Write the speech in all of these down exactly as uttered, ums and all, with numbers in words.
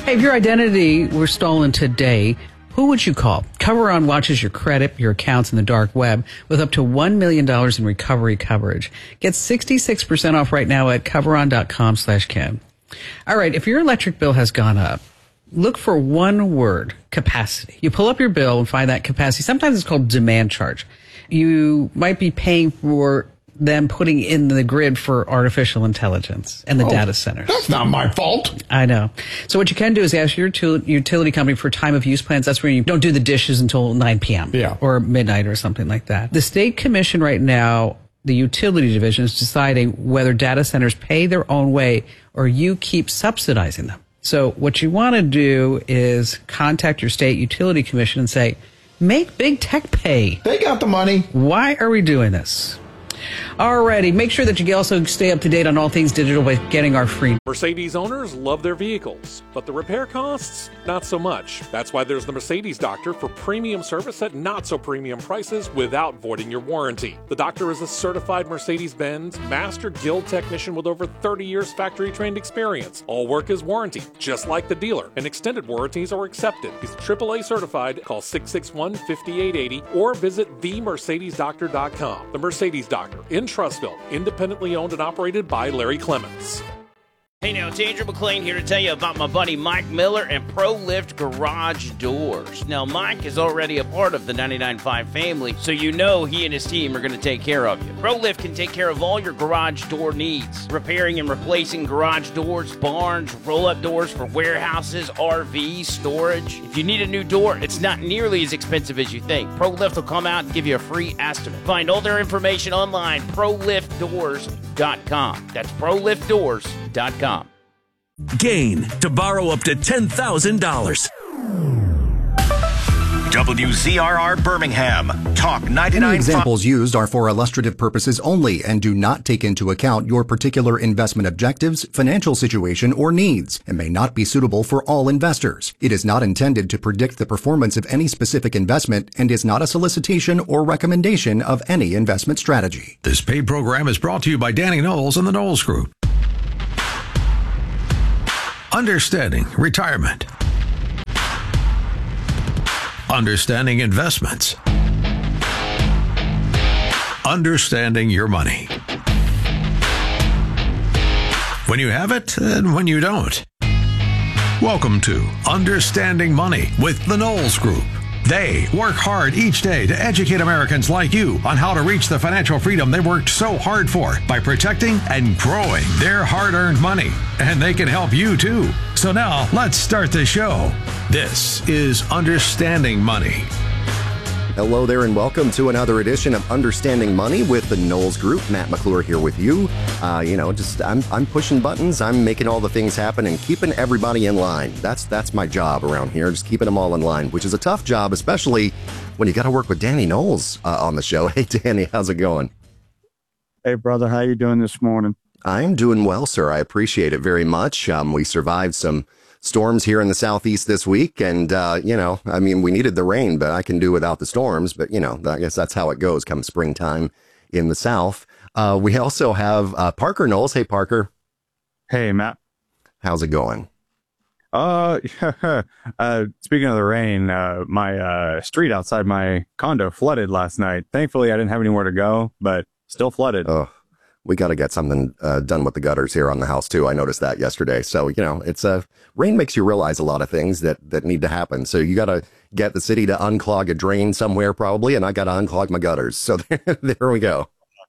Hey, if your identity were stolen today, who would you call? Coveron watches your credit, your accounts in the dark web with up to one million dollars in recovery coverage. Get sixty-six percent off right now at coveron.com slash Ken. All right, if your electric bill has gone up, look for one word, capacity. You pull up your bill and find that capacity. Sometimes it's called demand charge. You might be paying for them putting in the grid for artificial intelligence and the oh, data centers. That's not my fault. I know. So what you can do is ask your utility company for time of use plans. That's where you don't do the dishes until nine p.m. Yeah. or midnight or something like that. The state commission right now, the utility division, is deciding whether data centers pay their own way or you keep subsidizing them. So what you want to do is contact your state utility commission and say, make big tech pay. They got the money. Why are we doing this? Alrighty, make sure that you also stay up to date on all things digital by getting our free. Mercedes owners love their vehicles, but the repair costs, not so much. That's why there's the Mercedes Doctor for premium service at not so premium prices without voiding your warranty. The Doctor is a certified Mercedes-Benz Master Guild technician with over thirty years factory trained experience. All work is warranted, just like the dealer, and extended warranties are accepted. He's triple A certified. Call six six one, five eight eight zero or visit the mercedes doctor dot com. The Mercedes Doctor in Trussville, independently owned and operated by Larry Clements. Hey now, it's Andrew McLean here to tell you about my buddy Mike Miller and ProLift Garage Doors. Now, Mike is already a part of the ninety-nine point five family, so you know he and his team are going to take care of you. ProLift can take care of all your garage door needs, repairing and replacing garage doors, barns, roll-up doors for warehouses, R Vs, storage. If you need a new door, it's not nearly as expensive as you think. ProLift will come out and give you a free estimate. Find all their information online, pro lift doors dot com. That's pro lift doors dot com. Gain to borrow up to ten thousand dollars. W Z R R Birmingham, Talk ninety-nine. Any examples used are for illustrative purposes only and do not take into account your particular investment objectives, financial situation, or needs, and may not be suitable for all investors. It is not intended to predict the performance of any specific investment and is not a solicitation or recommendation of any investment strategy. This paid program is brought to you by Danny Knowles and the Knowles Group. Understanding retirement. Understanding investments. Understanding your money. When you have it and when you don't. Welcome to Understanding Money with the Knowles Group. They work hard each day to educate Americans like you on how to reach the financial freedom they worked so hard for by protecting and growing their hard-earned money. And they can help you too. So now let's start the show. This is Understanding Money. Hello there and welcome to another edition of Understanding Money with the Knowles Group. Matt McClure here with you. Uh, you know, just I'm I'm pushing buttons. I'm making all the things happen and keeping everybody in line. That's that's my job around here, just keeping them all in line, which is a tough job, especially when you got to work with Danny Knowles uh, on the show. Hey, Danny, how's it going? Hey, brother, how you doing this morning? I'm doing well, sir. I appreciate it very much. Um, we survived some storms here in the southeast this week. And, uh, you know, I mean, we needed the rain, but I can do without the storms. But, you know, I guess that's how it goes come springtime in the South. Uh, we also have uh, Parker Knowles. Hey, Parker. Hey, Matt. How's it going? Uh, uh, speaking of the rain, uh, my uh, street outside my condo flooded last night. Thankfully, I didn't have anywhere to go, but still flooded. Oh, we got to get something uh, done with the gutters here on the house, too. I noticed that yesterday. So, you know, it's uh, rain makes you realize a lot of things that, that need to happen. So you got to get the city to unclog a drain somewhere, probably, and I got to unclog my gutters. So there, there we go.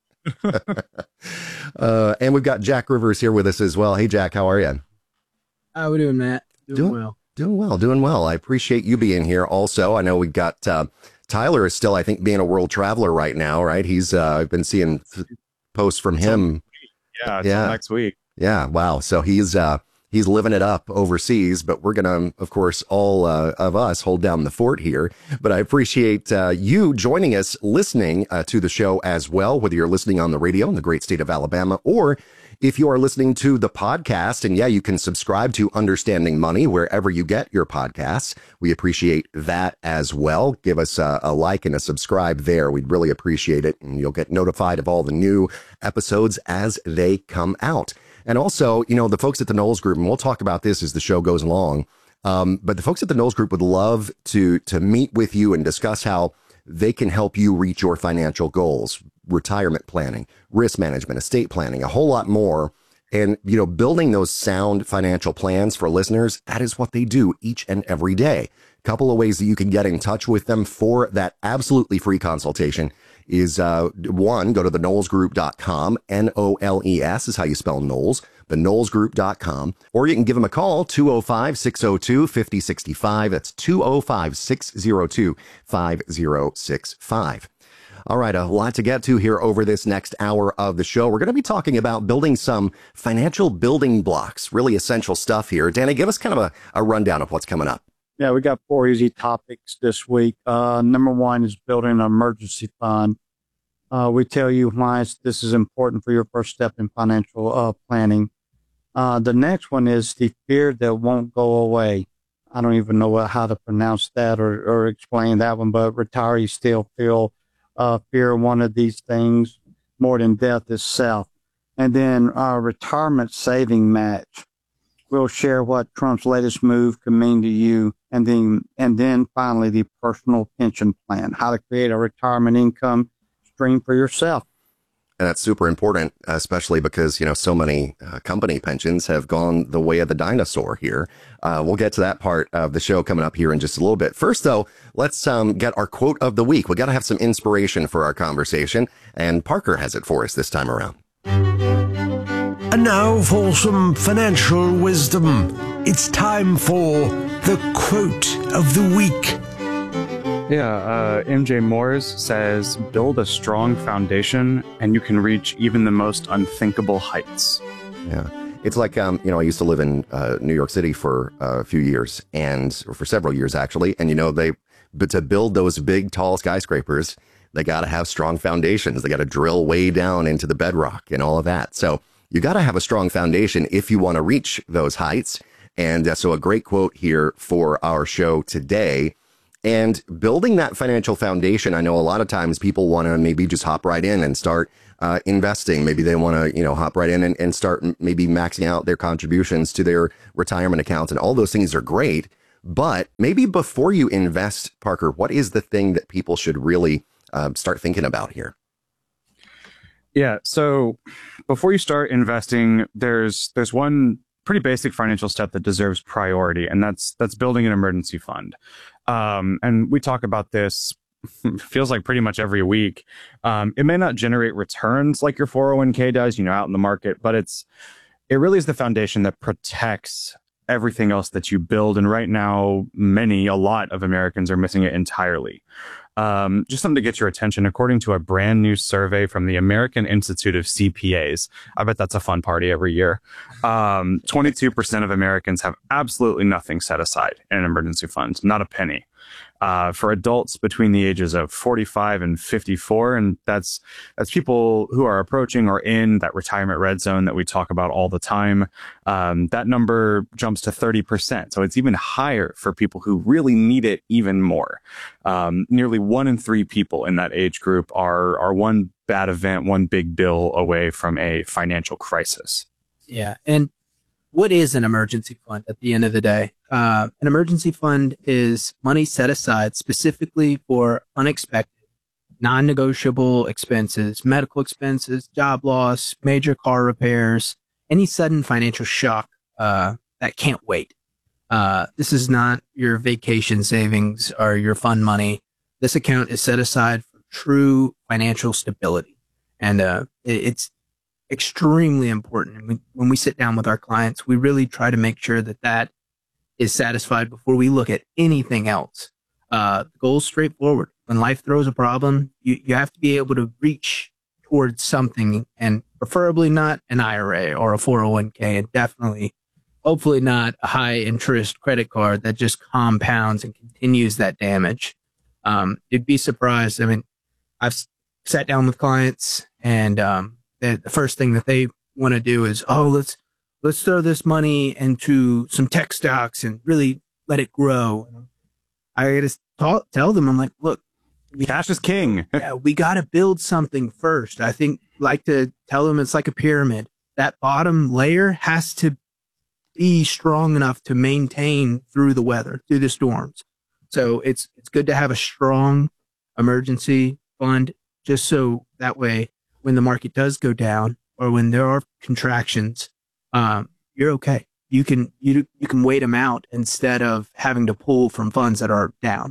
uh, and we've got Jack Rivers here with us as well. Hey, Jack, how are you? How we doing, Matt? Doing, doing well. Doing well, doing well. I appreciate you being here also. I know we got uh, Tyler is still, I think, being a world traveler right now, right? He's uh, I've been seeing th- posts from him. Yeah, yeah. Next week. Yeah, wow. So he's uh, he's living it up overseas, but we're going to, of course, all uh, of us hold down the fort here. But I appreciate uh, you joining us, listening uh, to the show as well, whether you're listening on the radio in the great state of Alabama or if you are listening to the podcast. And yeah, you can subscribe to Understanding Money wherever you get your podcasts. We appreciate that as well. Give us a, a like and a subscribe there. We'd really appreciate it. And you'll get notified of all the new episodes as they come out. And also, you know, the folks at the Knowles Group, and we'll talk about this as the show goes along. Um, but the folks at the Knowles Group would love to to meet with you and discuss how they can help you reach your financial goals, retirement planning, risk management, estate planning, a whole lot more. And, you know, building those sound financial plans for listeners, that is what they do each and every day. A couple of ways that you can get in touch with them for that absolutely free consultation is, uh, one, go to the knowles group dot com. N O L E S is how you spell Knowles, the knowles group dot com. Or you can give them a call, two oh five, six oh two, five oh six five. That's two oh five, six oh two, five oh six five. All right, a lot to get to here over this next hour of the show. We're going to be talking about building some financial building blocks, really essential stuff here. Danny, give us kind of a, a rundown of what's coming up. Yeah, we got four easy topics this week. Uh, number one is building an emergency fund. Uh, we tell you why this is important for your first step in financial uh, planning. Uh, the next one is the fear that won't go away. I don't even know how to pronounce that or, or explain that one, but retirees still feel uh, fear one of these things more than death itself. And then our retirement saving match. We'll share what Trump's latest move could mean to you. And then, and then finally, the personal pension plan, how to create a retirement income stream for yourself. And that's super important, especially because, you know, so many uh, company pensions have gone the way of the dinosaur here. Uh, we'll get to that part of the show coming up here in just a little bit. First, though, let's um, get our quote of the week. We got to have some inspiration for our conversation. And Parker has it for us this time around. And now for some financial wisdom. It's time for the quote of the week. Yeah, uh, M J Moores says, build a strong foundation and you can reach even the most unthinkable heights. Yeah. It's like, um, you know, I used to live in uh, New York City for uh, a few years and or for several years, actually. And, you know, they but to build those big, tall skyscrapers, they got to have strong foundations. They got to drill way down into the bedrock and all of that. So you got to have a strong foundation if you want to reach those heights. And uh, so a great quote here for our show today. And building that financial foundation, I know a lot of times people want to maybe just hop right in and start uh, investing. Maybe they want to, you know, hop right in and, and start maybe maxing out their contributions to their retirement accounts. And all those things are great. But maybe before you invest, Parker, what is the thing that people should really uh, start thinking about here? Yeah. So before you start investing, there's there's one pretty basic financial step that deserves priority, and that's that's building an emergency fund. Um, and we talk about this, feels like pretty much every week. Um, it may not generate returns like your four oh one k does, you know, out in the market, but it's it really is the foundation that protects everything else that you build. And right now, many, a lot of Americans are missing it entirely. Um, just something to get your attention. According to a brand new survey from the American Institute of C P As, I bet that's a fun party every year. Um, twenty-two percent of Americans have absolutely nothing set aside in an emergency fund, not a penny. Uh, for adults between the ages of forty-five and fifty-four, and that's that's people who are approaching or in that retirement red zone that we talk about all the time. Um, that number jumps to thirty percent, so it's even higher for people who really need it even more. Um, nearly one in three people in that age group are are one bad event, one big bill away from a financial crisis. Yeah, and what is an emergency fund at the end of the day? Uh, an emergency fund is money set aside specifically for unexpected, non-negotiable expenses, medical expenses, job loss, major car repairs, any sudden financial shock uh, that can't wait. Uh, this is not your vacation savings or your fund money. This account is set aside for true financial stability. And uh, it, it's extremely important. And we, when we sit down with our clients, we really try to make sure that that is satisfied before we look at anything else. Uh, the goal is straightforward. When life throws a problem, you, you have to be able to reach towards something, and preferably not an I R A or a four oh one k, and definitely, hopefully not a high interest credit card that just compounds and continues that damage. Um, you'd be surprised. I mean, I've sat down with clients and, um, the, the first thing that they want to do is, oh, let's, let's throw this money into some tech stocks and really let it grow. I just talk, tell them, I'm like, look, we, cash is king. yeah, we got to build something first. I think like to tell them it's like a pyramid. That bottom layer has to be strong enough to maintain through the weather, through the storms. So it's it's good to have a strong emergency fund, just so that way when the market does go down or when there are contractions, um, you're okay. You can you you can wait them out instead of having to pull from funds that are down.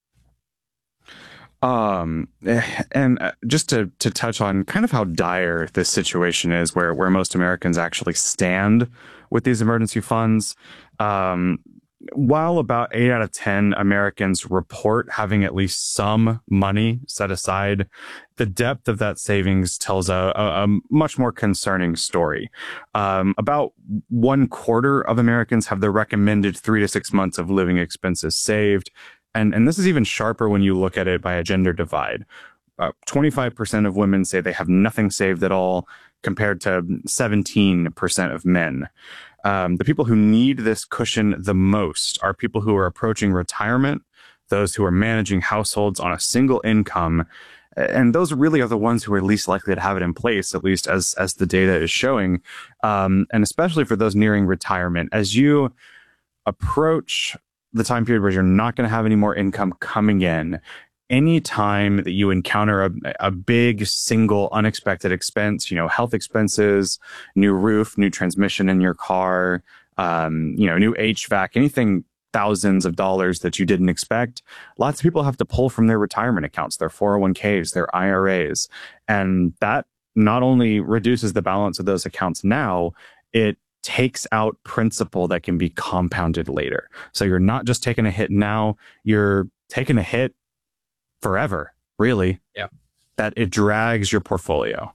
Um, and just to, to touch on kind of how dire this situation is, where, where most Americans actually stand with these emergency funds. Um, while about eight out of ten Americans report having at least some money set aside, the depth of that savings tells a, a, a much more concerning story. Um, about one quarter of Americans have the recommended three to six months of living expenses saved. And, and this is even sharper when you look at it by a gender divide. Uh, twenty-five percent of women say they have nothing saved at all, compared to seventeen percent of men. Um, the people who need this cushion the most are people who are approaching retirement, those who are managing households on a single income. And those really are the ones who are least likely to have it in place, at least as, as the data is showing. Um, and especially for those nearing retirement, as you approach the time period where you're not going to have any more income coming in, any time that you encounter a, a big single unexpected expense, you know, health expenses, new roof, new transmission in your car, um, you know, new H V A C, anything thousands of dollars that you didn't expect, lots of people have to pull from their retirement accounts, their four oh one k's, their I R As. And that not only reduces the balance of those accounts now, it takes out principal that can be compounded later. So you're not just taking a hit now, you're taking a hit forever, really. Yeah. That it drags your portfolio.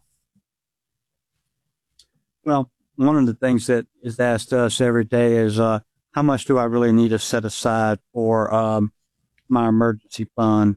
Well, one of the things that is asked us every day is, uh, how much do I really need to set aside for um, my emergency fund?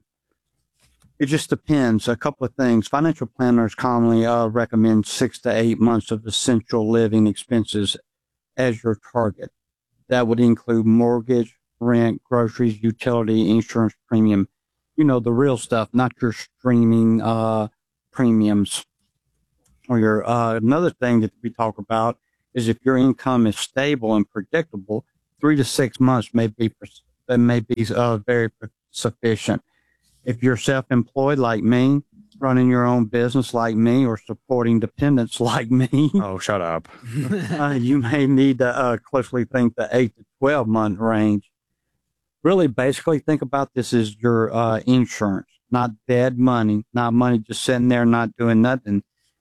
It just depends. A couple of things. Financial planners commonly uh, recommend six to eight months of essential living expenses as your target. That would include mortgage, rent, groceries, utility, insurance premium. You know, the real stuff, not your streaming uh, premiums. Or your uh, another thing that we talk about is if your income is stable and predictable, three to six months may be may be uh, very sufficient. If you're self-employed like me, running your own business like me, or supporting dependents like me, oh, shut up. uh, you may need to uh, closely think the eight to twelve month range. Really, basically, think about this as your uh, insurance, not dead money, not money just sitting there not doing nothing.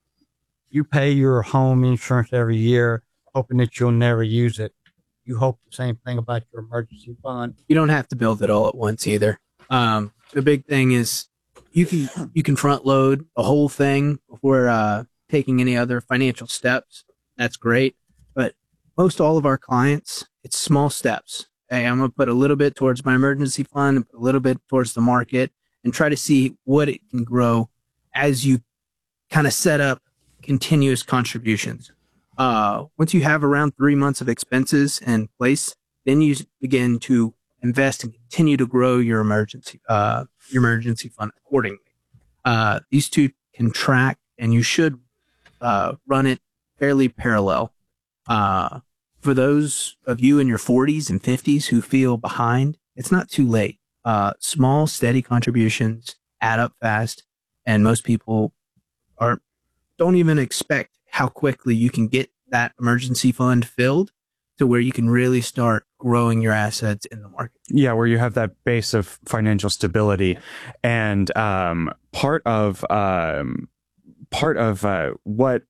You pay your home insurance every year, hoping that you'll never use it. You hope the same thing about your emergency fund. You don't have to build it all at once either. Um, the big thing is you can you can front load the whole thing before uh, taking any other financial steps. That's great. But most all of our clients, it's small steps. Hey, I'm going to put a little bit towards my emergency fund, a little bit towards the market, and try to see what it can grow as you kind of set up continuous contributions. Uh, once you have around three months of expenses in place, then you begin to invest and continue to grow your emergency, uh, your emergency fund accordingly. Uh, these two can track, and you should, uh, run it fairly parallel. Uh, for those of you in your forties and fifties who feel behind, it's not too late. Uh, small, steady contributions add up fast, and most people are, don't even expect how quickly you can get that emergency fund filled to where you can really start growing your assets in the market. Yeah, where you have that base of financial stability. And um, part of um, part of uh, what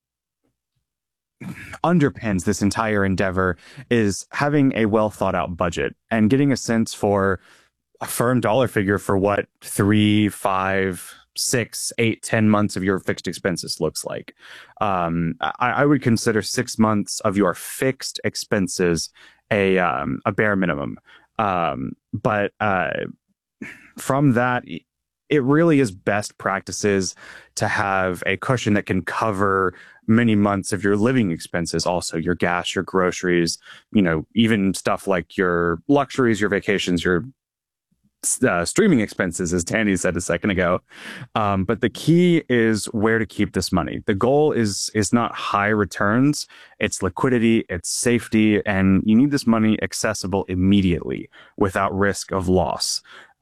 underpins this entire endeavor is having a well thought out budget and getting a sense for a firm dollar figure for what three, five, six, eight, ten months of your fixed expenses looks like. Um, I, I would consider six months of your fixed expenses a um, a bare minimum. Um, but uh, from that, it really is best practices to have a cushion that can cover many months of your living expenses, also your gas, your groceries, you know, even stuff like your luxuries, your vacations, your uh, streaming expenses, as Tandy said a second ago. Um, but the key is where to keep this money. The goal is is not high returns. It's liquidity, it's safety, and you need this money accessible immediately without risk of loss.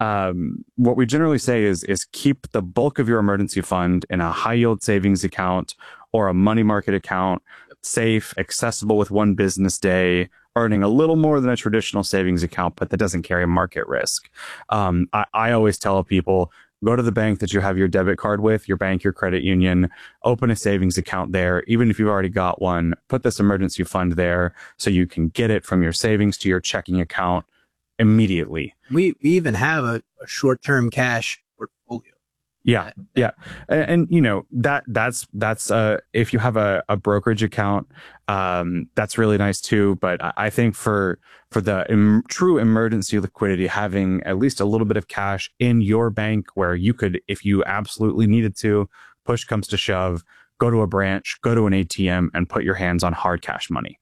Um, what we generally say is, is keep the bulk of your emergency fund in a high yield savings account or a money market account, safe, accessible with one business day, earning a little more than a traditional savings account, but that doesn't carry market risk. Um, I, I always tell people, go to the bank that you have your debit card with, your bank, your credit union, open a savings account there. Even if you've already got one, put this emergency fund there so you can get it from your savings to your checking account immediately. We, we even have a, a short-term cash portfolio. Yeah, yeah, and, and you know that that's that's uh, if you have a, a brokerage account, um, that's really nice too. But I, I think for for the em- true emergency liquidity, having at least a little bit of cash in your bank where you could, if you absolutely needed to, push comes to shove, go to a branch, go to an A T M, and put your hands on hard cash money.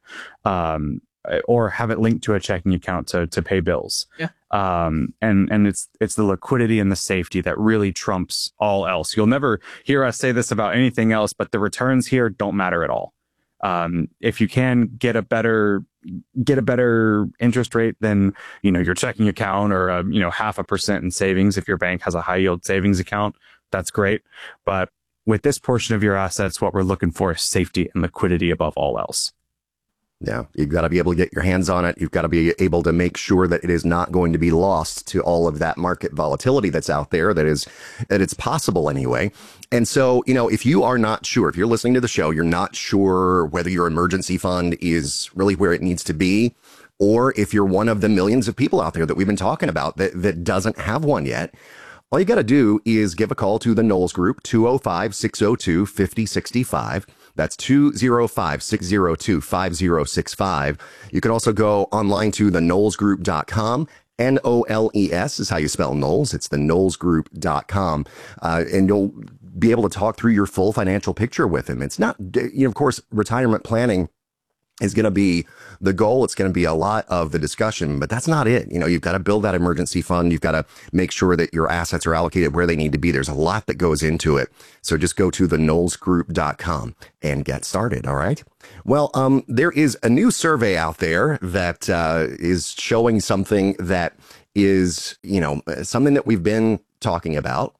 Um, or have it linked to a checking account to to pay bills. Yeah. Um, and and it's it's the liquidity and the safety that really trumps all else. You'll never hear us say this about anything else, but the returns here don't matter at all. Um, if you can get a better get a better interest rate than, you know, your checking account or a, you know, half a percent in savings, if your bank has a high yield savings account, that's great. But with this portion of your assets, what we're looking for is safety and liquidity above all else. Yeah, you've got to be able to get your hands on it. You've got to be able to make sure that it is not going to be lost to all of that market volatility that's out there, that is, that it's possible anyway. And so, you know, if you are not sure, if you're listening to the show, you're not sure whether your emergency fund is really where it needs to be, or if you're one of the millions of people out there that we've been talking about that, that doesn't have one yet, all you got to do is give a call to the Knowles Group, two oh five, six oh two, five oh six five. That's two oh five, six oh two, five oh six five. You can also go online to the knowles group dot com. N O L E S is how you spell Knowles. It's the knowles group dot com. Uh, and you'll be able to talk through your full financial picture with him. It's not, you know, of course, retirement planning is going to be the goal. It's going to be a lot of the discussion, but that's not it. You know, you've got to build that emergency fund. You've got to make sure that your assets are allocated where they need to be. There's a lot that goes into it. So just go to the knowles group dot com and get started. All right. Well, um, there is a new survey out there that uh, is showing something that is, you know, something that we've been talking about.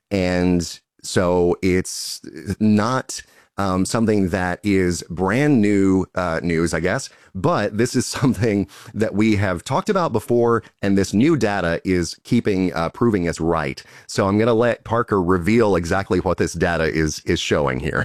And so it's not Um, something that is brand new uh, news, I guess, but this is something that we have talked about before, and this new data is keeping uh, proving us right. So I'm going to let Parker reveal exactly what this data is is showing here.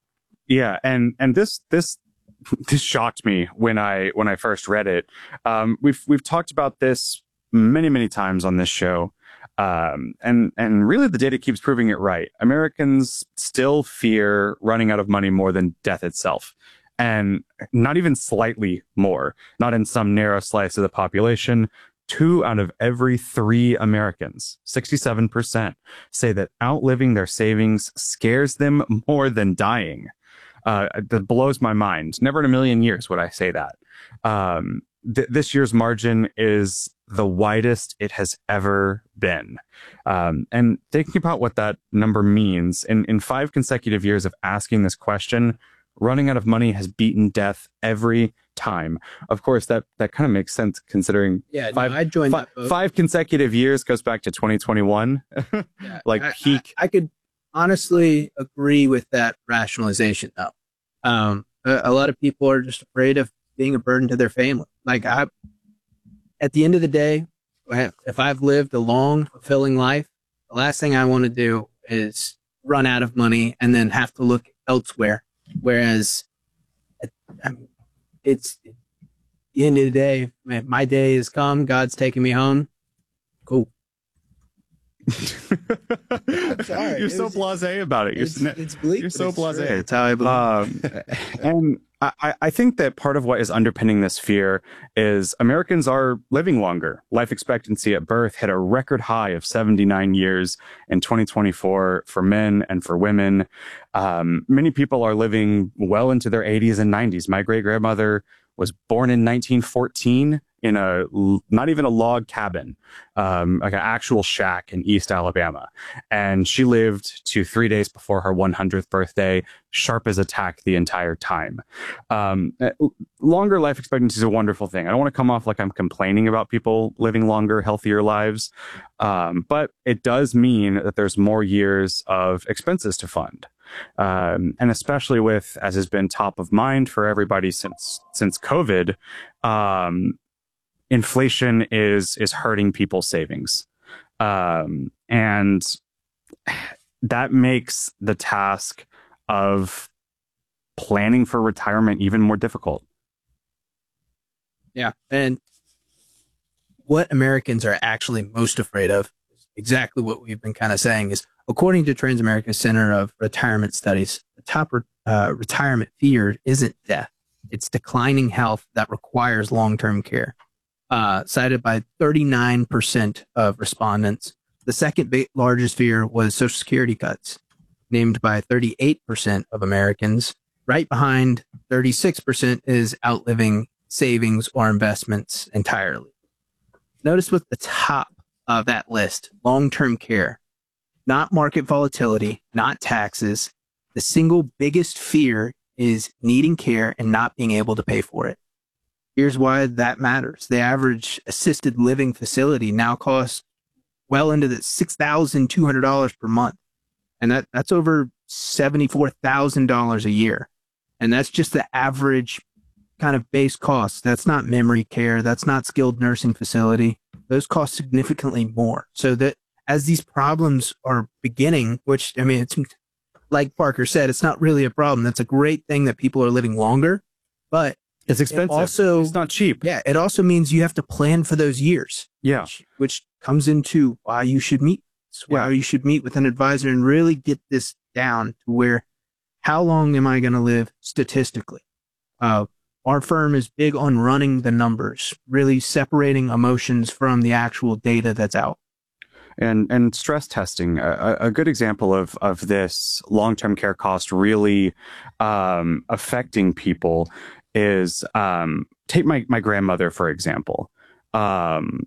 Yeah, and and this this this shocked me when I when I first read it. Um, we've we've talked about this many many times on this show. Um, and, and really the data keeps proving it right. Americans still fear running out of money more than death itself. And not even slightly more, not in some narrow slice of the population. Two out of every three Americans, sixty-seven percent, say that outliving their savings scares them more than dying. Uh, that blows my mind. Never in a million years would I say that. Um, th- this year's margin is the widest it has ever been. Um, and thinking about what that number means, in, in five consecutive years of asking this question, running out of money has beaten death every time. Of course, that, that kind of makes sense considering yeah, five, no, I joined fi- that boat. five consecutive years goes back to twenty twenty-one, yeah, like I, peak. I, I could honestly agree with that rationalization, though. Um, a, a lot of people are just afraid of being a burden to their family. Like I, at the end of the day, if I've lived a long, fulfilling life, the last thing I want to do is run out of money and then have to look elsewhere. Whereas it's at the end of the day, man, my day has come. God's taking me home. Cool. Sorry, you're so was, blasé about it. You're, it's, it's bleak, you're so it's blasé. True. It's how I believe. Um, and I, I think that part of what is underpinning this fear is Americans are living longer. Life expectancy at birth hit a record high of seventy-nine years in twenty twenty-four for men and for women. Um, many people are living well into their eighties and nineties. My great grandmother was born in nineteen fourteen in a, not even a log cabin, um, like an actual shack in East Alabama. And she lived to three days before her one hundredth birthday, sharp as a tack the entire time. Um, longer life expectancy is a wonderful thing. I don't want to come off like I'm complaining about people living longer, healthier lives. Um, but it does mean that there's more years of expenses to fund. Um, and especially with, as has been top of mind for everybody since since COVID, um, inflation is is hurting people's savings, um, and that makes the task of planning for retirement even more difficult. Yeah, and what Americans are actually most afraid of, exactly what we've been kind of saying, is according to Transamerica Center of Retirement Studies, the top uh, retirement fear isn't death. It's declining health that requires long-term care. Uh, cited by thirty-nine percent of respondents. The second big, largest fear was Social Security cuts, named by thirty-eight percent of Americans. Right behind thirty-six percent is outliving savings or investments entirely. Notice with the top of that list, long-term care, not market volatility, not taxes. The single biggest fear is needing care and not being able to pay for it. Here's why that matters. The average assisted living facility now costs well into the six thousand two hundred dollars per month. And that, that's over seventy-four thousand dollars a year. And that's just the average kind of base costs. That's not memory care. That's not skilled nursing facility. Those cost significantly more. So that as these problems are beginning, which, I mean, it's like Parker said, it's not really a problem. That's a great thing that people are living longer, but it's expensive. It also, it's not cheap. Yeah. It also means you have to plan for those years. Yeah. Which, which comes into why you should meet, why yeah. you should meet with an advisor and really get this down to where, how long am I going to live statistically? Uh, our firm is big on running the numbers, really separating emotions from the actual data that's out. And and stress testing, a, a good example of of this long-term care cost really um, affecting people is, um, take my, my grandmother, for example. Um,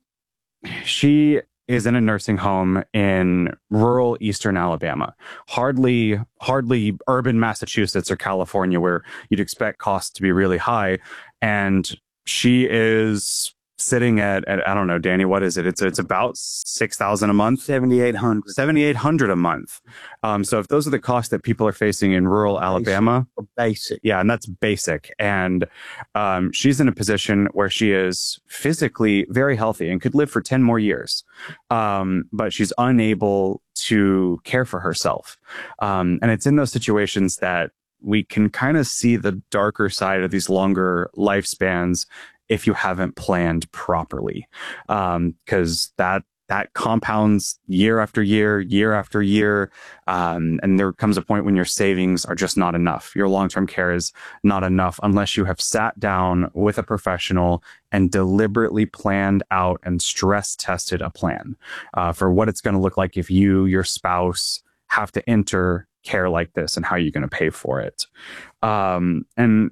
she is in a nursing home in rural eastern Alabama, hardly hardly urban Massachusetts or California, where you'd expect costs to be really high. And she is sitting at, at I don't know, Danny, what is it? It's it's about six thousand a month, seventy-eight hundred, seventy-eight hundred a month. Um, so if those are the costs that people are facing in rural Alabama, basic. basic, yeah, and that's basic. And um, she's in a position where she is physically very healthy and could live for ten more years, um, but she's unable to care for herself. Um, and it's in those situations that we can kind of see the darker side of these longer lifespans if you haven't planned properly, um, because that that compounds year after year, year after year, um, and there comes a point when your savings are just not enough. Your long-term care is not enough unless you have sat down with a professional and deliberately planned out and stress tested a plan uh, for what it's going to look like if you, your spouse, have to enter care like this and how you're going to pay for it. Um, and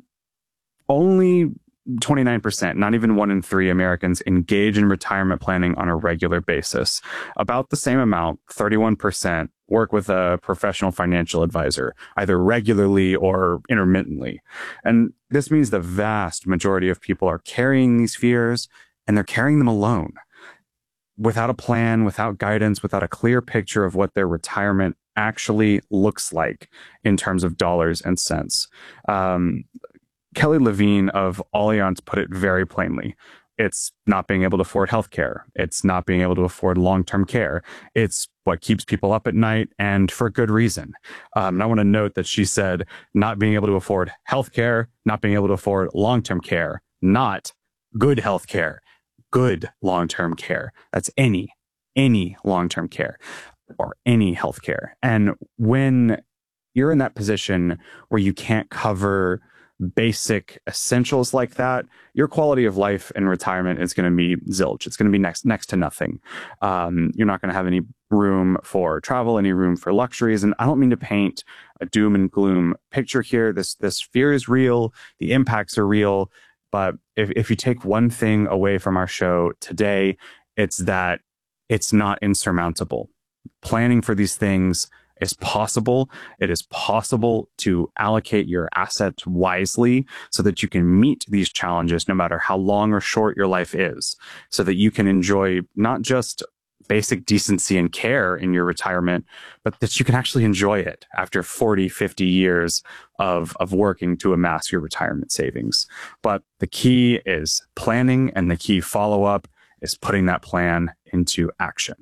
only twenty-nine percent, not even one in three Americans, engage in retirement planning on a regular basis. About the same amount, thirty-one percent, work with a professional financial advisor, either regularly or intermittently. And this means the vast majority of people are carrying these fears, and they're carrying them alone, without a plan, without guidance, without a clear picture of what their retirement actually looks like in terms of dollars and cents. Um, Kelly Levine of Allianz put it very plainly. It's not being able to afford healthcare. It's not being able to afford long-term care. It's what keeps people up at night, and for good reason. Um, and I want to note that she said not being able to afford healthcare, not being able to afford long-term care, not good healthcare, good long-term care. That's any, any long-term care or any healthcare. And when you're in that position where you can't cover basic essentials like that, your quality of life in retirement is going to be zilch. It's going to be next next to nothing. Um, you're not going to have any room for travel, any room for luxuries. And I don't mean to paint a doom and gloom picture here. This this fear is real. The impacts are real. But if, if you take one thing away from our show today, it's that it's not insurmountable. Planning for these things is possible. It is possible to allocate your assets wisely so that you can meet these challenges no matter how long or short your life is, so that you can enjoy not just basic decency and care in your retirement, but that you can actually enjoy it after forty, fifty years of, of working to amass your retirement savings. But the key is planning, and the key follow-up is putting that plan into action.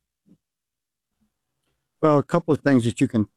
Well, a couple of things that you can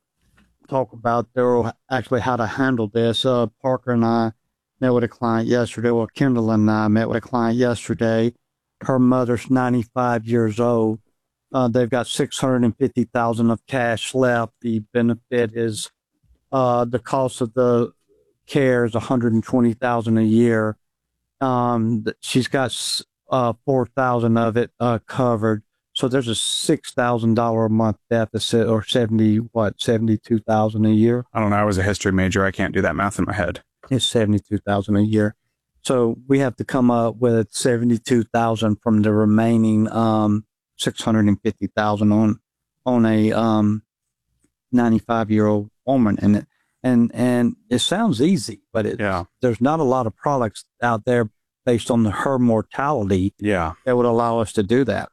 talk about there, actually how to handle this. Uh, Parker and I met with a client yesterday. Well, Kendall and I met with a client yesterday. Her mother's ninety-five years old. Uh, they've got six hundred fifty thousand dollars of cash left. The benefit is, uh, the cost of the care is one hundred twenty thousand dollars a year. Um, she's got uh, four thousand dollars of it uh, covered. So there's a six thousand dollars a month deficit, or seventy, what, seventy-two thousand dollars a year? I don't know. I was a history major. I can't do that math in my head. It's seventy-two thousand dollars a year. So we have to come up with seventy-two thousand dollars from the remaining um, six hundred fifty thousand dollars on on a um, ninety-five-year-old woman. And it, and and it sounds easy, but it, yeah. there's not a lot of products out there based on the, her mortality yeah. that would allow us to do that.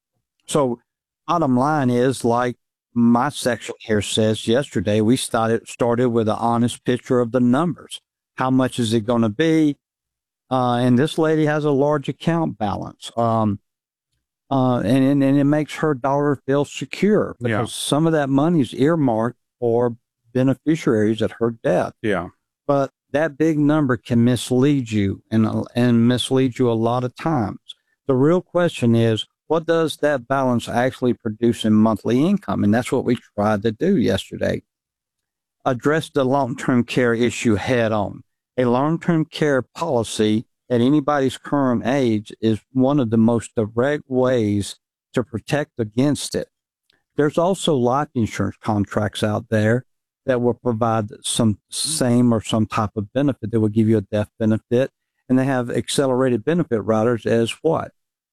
So bottom line is, like my section here says, yesterday we started started with an honest picture of the numbers. How much is it going to be? Uh, and this lady has a large account balance. Um, uh, and, and, and it makes her dollar feel secure, because yeah. some of that money is earmarked for beneficiaries at her death. Yeah. But that big number can mislead you, and, and mislead you a lot of times. The real question is, what does that balance actually produce in monthly income? And that's what we tried to do yesterday. Address the long-term care issue head on. A long-term care policy at anybody's current age is one of the most direct ways to protect against it. There's also life insurance contracts out there that will provide some same or some type of benefit that will give you a death benefit. And they have accelerated benefit riders as what?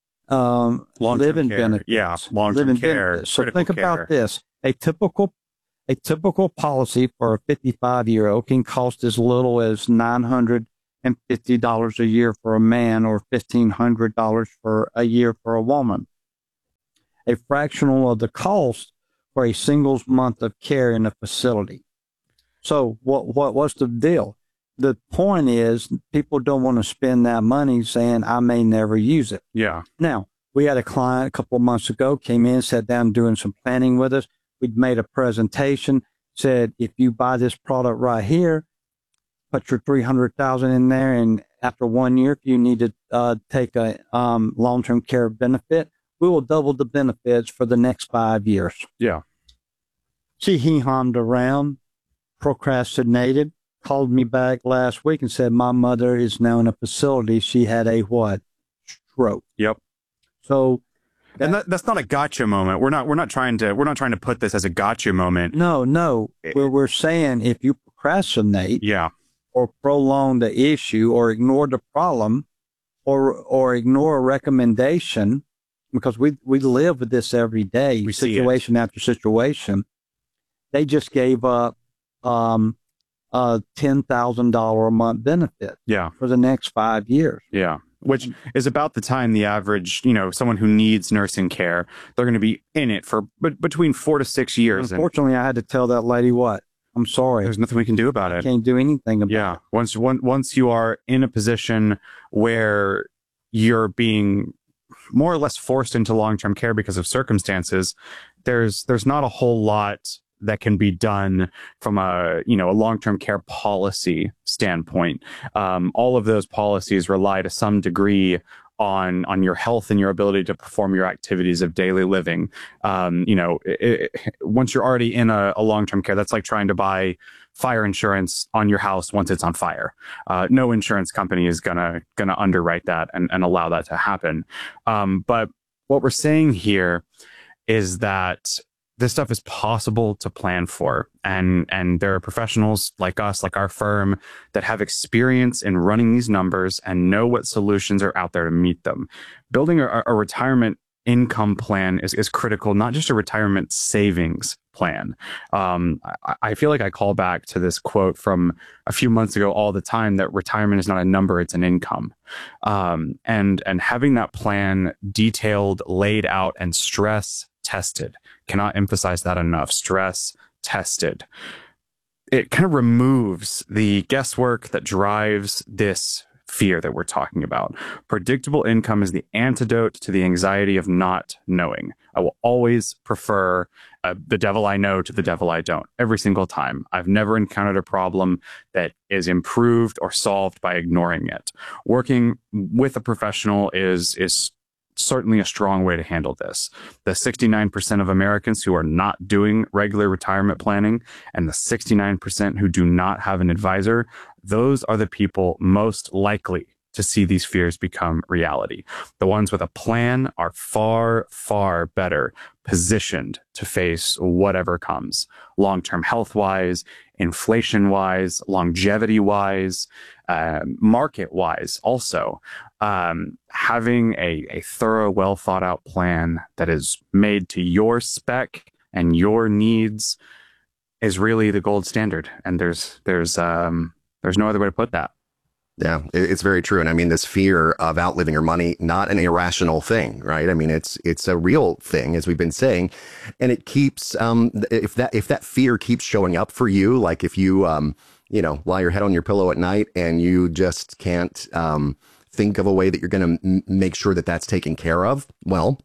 Um, living care. benefits. Yeah, long-term living care. Benefits. So critical think care. about this. A typical A typical policy for a fifty-five-year-old can cost as little as nine hundred fifty dollars a year for a man, or fifteen hundred dollars for a year for a woman. A fractional of the cost for a single month of care in a facility. So what, what, what's the deal? The point is, people don't want to spend that money saying, I may never use it. Yeah. Now, we had a client a couple of months ago, came in, sat down doing some planning with us. We'd made a presentation, said, if you buy this product right here, put your three hundred thousand dollars in there, and after one year, if you need to uh, take a um, long-term care benefit, we will double the benefits for the next five years. Yeah. She he-hummed around, procrastinated, called me back last week and said, my mother is now in a facility. She had a what? Stroke. Yep. So, and that, that's not a gotcha moment. We're not. We're not trying to. We're not trying to put this as a gotcha moment. No, no. We're we're saying if you procrastinate, yeah, or prolong the issue, or ignore the problem, or or ignore a recommendation, because we we live with this every day, we situation after situation. They just gave up um a ten thousand dollar a month benefit. Yeah. For the next five years. Yeah. Which is about the time the average, you know, someone who needs nursing care, they're going to be in it for but between four to six years. Unfortunately, and I had to tell that lady what? I'm sorry. There's nothing we can do about it. Can't do anything about yeah. it. Once, one, once you are in a position where you're being more or less forced into long-term care because of circumstances, there's there's not a whole lot that can be done from a, you know, a long-term care policy standpoint. Um, all of those policies rely to some degree on, on your health and your ability to perform your activities of daily living. Um, you know, it, it, once you're already in a, a long-term care, that's like trying to buy fire insurance on your house once it's on fire. Uh, no insurance company is gonna, gonna underwrite that and, and allow that to happen. Um, but what we're saying here is that this stuff is possible to plan for. And, and there are professionals like us, like our firm, that have experience in running these numbers and know what solutions are out there to meet them. Building a, a retirement income plan is, is critical, not just a retirement savings plan. Um, I, I feel like I call back to this quote from a few months ago all the time, that retirement is not a number, it's an income. Um, and, and having that plan detailed, laid out, and stress tested, cannot emphasize that enough, stress tested. It kind of removes the guesswork that drives this fear that we're talking about. Predictable income is the antidote to the anxiety of not knowing. I will always prefer uh, the devil I know to the devil I don't, every single time. I've never encountered a problem that is improved or solved by ignoring it. Working with a professional is is certainly a strong way to handle this. The sixty-nine percent of Americans who are not doing regular retirement planning and the sixty-nine percent who do not have an advisor, those are the people most likely to see these fears become reality. The ones with a plan are far, far better positioned to face whatever comes, long-term health-wise, inflation-wise, longevity-wise, uh, market-wise also. Um, having a, a thorough, well-thought-out plan that is made to your spec and your needs is really the gold standard. And there's there's um, there's no other way to put that. Yeah, it's very true. And I mean, this fear of outliving your money, not an irrational thing, right? I mean, it's it's a real thing, as we've been saying. And it keeps, um, if that if that fear keeps showing up for you, like if you, um, you know, lie your head on your pillow at night and you just can't um, think of a way that you're going to m- make sure that that's taken care of, well,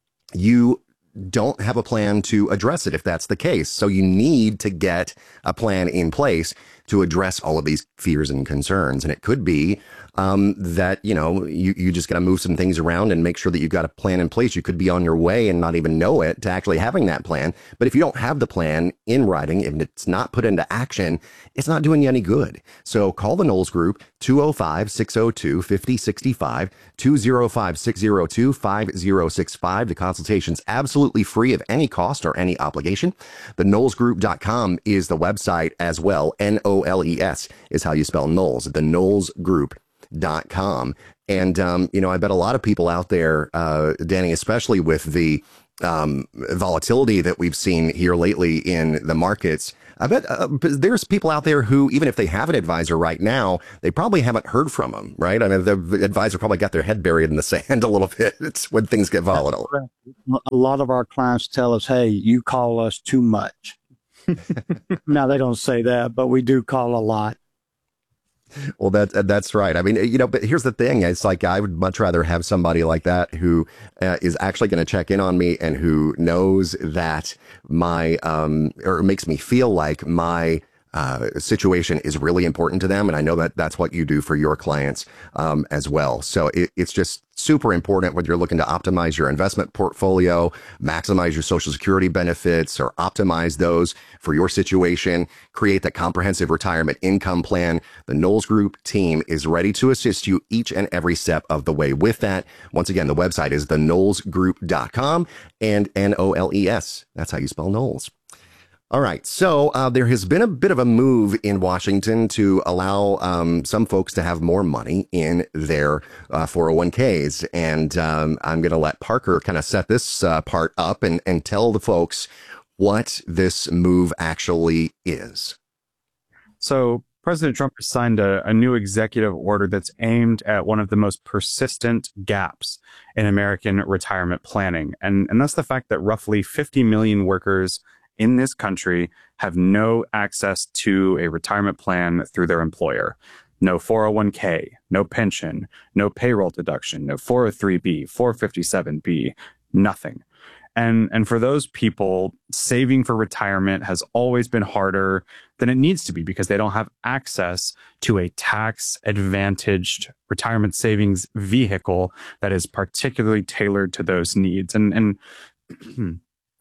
you don't have a plan to address it if that's the case. So you need to get a plan in place to address all of these fears and concerns. And it could be um, that, you know, you, you just got to move some things around and make sure that you've got a plan in place. You could be on your way and not even know it to actually having that plan. But if you don't have the plan in writing, if it's not put into action, it's not doing you any good. So call the Knowles Group, two oh five, six oh two, five oh six five, two oh five, six oh two, five oh six five. The consultation's absolutely free of any cost or any obligation. The knowles group dot com is the website as well. N O L E S is how you spell Knowles, the knowles group dot com. And, um, you know, I bet a lot of people out there, uh, Danny, especially with the um, volatility that we've seen here lately in the markets, I bet uh, there's people out there who, even if they have an advisor right now, they probably haven't heard from them, right? I mean, the advisor probably got their head buried in the sand a little bit. It's when things get volatile. A lot of our clients tell us, hey, you call us too much. Now, they don't say that, but we do call a lot. Well, that that's right. I mean, you know, but here's the thing. It's like I would much rather have somebody like that who uh, is actually going to check in on me and who knows that my um or makes me feel like my uh, situation is really important to them. And I know that that's what you do for your clients um, as well. So it, it's just super important whether you're looking to optimize your investment portfolio, maximize your Social Security benefits, or optimize those for your situation, create that comprehensive retirement income plan. The Knowles Group team is ready to assist you each and every step of the way with that. Once again, the website is the knowles group dot com and N O L E S. That's how you spell Knowles. All right. So uh, there has been a bit of a move in Washington to allow um, some folks to have more money in their uh, four oh one k's. And um, I'm going to let Parker kind of set this uh, part up and, and tell the folks what this move actually is. So President Trump has signed a, a new executive order that's aimed at one of the most persistent gaps in American retirement planning. And, and that's the fact that roughly fifty million workers in this country have no access to a retirement plan through their employer. No four oh one k, no pension, no payroll deduction, no four oh three b, four fifty-seven b, nothing. And, and for those people, saving for retirement has always been harder than it needs to be because they don't have access to a tax-advantaged retirement savings vehicle that is particularly tailored to those needs. And, and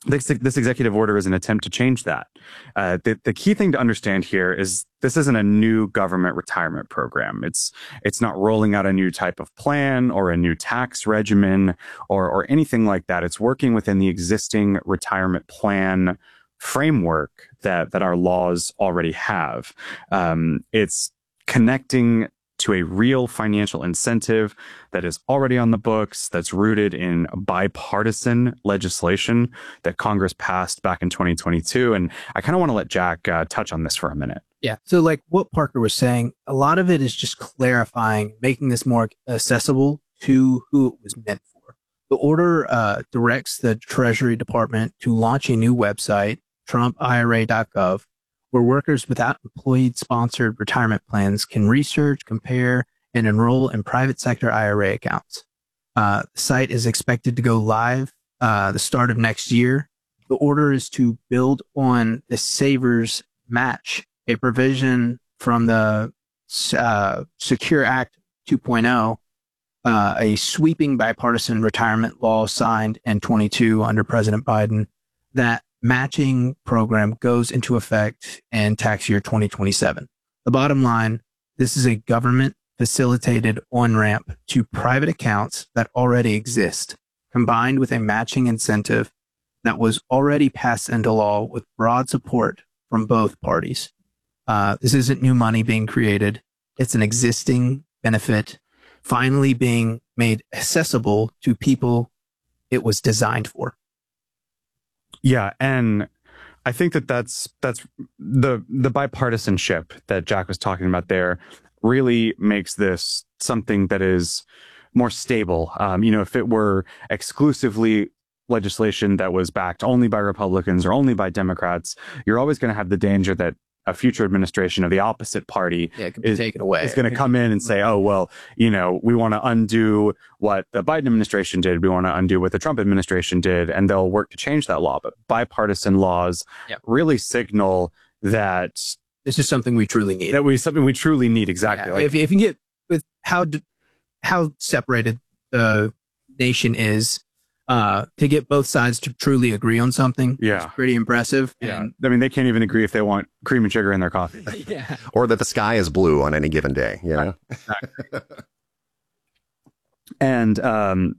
this, this executive order is an attempt to change that. Uh, the, the key thing to understand here is this isn't a new government retirement program. It's it's not rolling out a new type of plan or a new tax regimen or or anything like that. It's working within the existing retirement plan framework that that our laws already have. Um, it's connecting to a real financial incentive that is already on the books, that's rooted in bipartisan legislation that Congress passed back in twenty twenty-two. And I kind of want to let Jack uh, touch on this for a minute. Yeah. So like what Parker was saying, a lot of it is just clarifying, making this more accessible to who it was meant for. The order uh, directs the Treasury Department to launch a new website, Trump I R A dot gov, where workers without employee-sponsored retirement plans can research, compare, and enroll in private sector I R A accounts. Uh, the site is expected to go live uh, the start of next year. The order is to build on the Savers Match, a provision from the uh, Secure Act two point oh, uh, a sweeping bipartisan retirement law signed in twenty-two under President Biden. That matching program goes into effect in tax year twenty twenty-seven. The bottom line, this is a government facilitated on-ramp to private accounts that already exist, combined with a matching incentive that was already passed into law with broad support from both parties. Uh, this isn't new money being created. It's an existing benefit finally being made accessible to people it was designed for. Yeah, and I think that that's that's the the bipartisanship that Jack was talking about there really makes this something that is more stable. Um, you know, if it were exclusively legislation that was backed only by Republicans or only by Democrats, you're always going to have the danger that a future administration of the opposite party yeah, it can be is, taken away. is going to come in and say, oh, well, you know, we want to undo what the Biden administration did. We want to undo what the Trump administration did. And they'll work to change that law. But bipartisan laws yep. really signal that this is something we truly need. That we something we truly need. Exactly. Yeah, like, if, if you get with how how separated the nation is, uh, to get both sides to truly agree on something, yeah, is pretty impressive. Yeah, and, I mean, they can't even agree if they want cream and sugar in their coffee. yeah, or that the sky is blue on any given day. You know? Exactly. And um,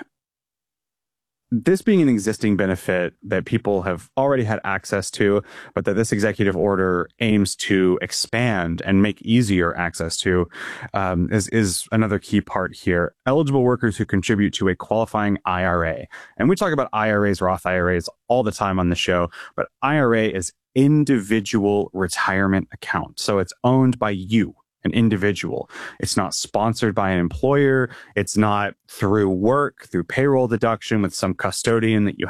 this being an existing benefit that people have already had access to, but that this executive order aims to expand and make easier access to, um, is, is another key part here. Eligible workers who contribute to a qualifying I R A. And we talk about I R As, Roth I R As all the time on the show, but I R A is individual retirement account. So it's owned by you, an individual. It's not sponsored by an employer. It's not through work, through payroll deduction with some custodian that you